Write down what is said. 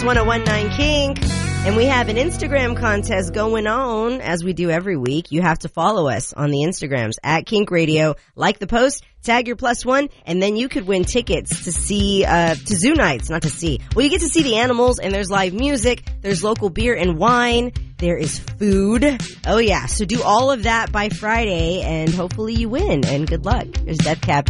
1019 Kink. And we have an Instagram contest going on, as we do every week. You have to follow us on the Instagrams at Kink Radio. Like the post, tag your +1, and then you could win tickets to see, to Zoo Nights, not to see. Well, you get to see the animals, and there's live music, there's local beer and wine, there is food. Oh yeah, so do all of that by Friday, and hopefully you win, and good luck. There's Death Cab